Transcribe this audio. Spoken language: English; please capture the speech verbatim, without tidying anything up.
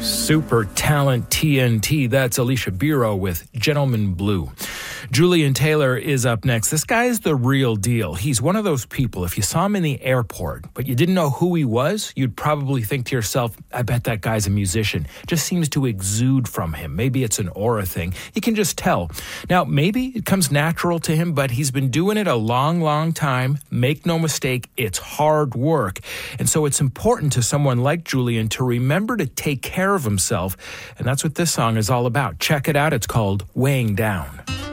Super talent T N T. That's Alicia Biro with Gentleman Blue. Julian Taylor is up next. This guy is the real deal. He's one of those people, if you saw him in the airport, but you didn't know who he was, you'd probably think to yourself, I bet that guy's a musician. Just seems to exude from him. Maybe it's an aura thing. You can just tell. Now, maybe it comes natural to him, but he's been doing it a long, long time. Make no mistake, it's hard work. And so it's important to someone like Julian to remember to take care of himself. And that's what this song is all about. Check it out. It's called Weighing Down.